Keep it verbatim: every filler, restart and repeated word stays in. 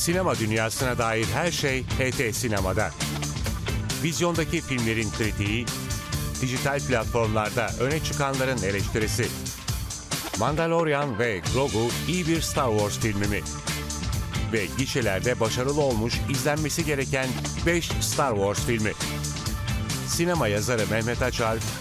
Sinema dünyasına dair her şey H T Sinema'da. Vizyondaki filmlerin kritiği, dijital platformlarda öne çıkanların eleştirisi. Mandalorian ve Grogu iyi bir Star Wars filmi mi? Ve gişelerde başarılı olmuş, izlenmesi gereken beş Star Wars filmi. Sinema yazarı Mehmet Açar,